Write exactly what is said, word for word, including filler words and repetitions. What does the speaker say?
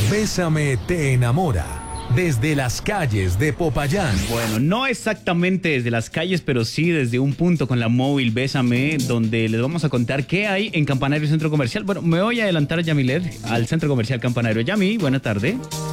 Bésame te enamora. Desde las calles de Popayán. Bueno, no exactamente desde las calles, pero sí desde un punto con la móvil Bésame, donde les vamos a contar qué hay en Campanario Centro Comercial. Bueno, me voy a adelantar, Yamilet, al Centro Comercial Campanario. Yami, buena tarde.